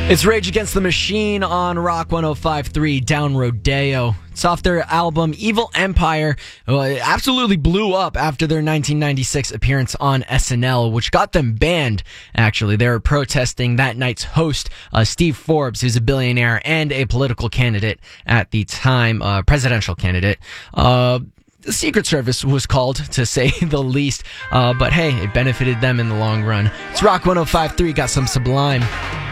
It's Rage Against the Machine on Rock 105.3 Down Rodeo. It's off their album Evil Empire. Absolutely blew up after their 1996 appearance on SNL, which got them banned, actually. They were protesting that night's host, Steve Forbes, who's a billionaire and a political candidate at the time, presidential candidate. The Secret Service was called, to say the least. But hey, it benefited them in the long run. It's Rock 105.3, got some Sublime.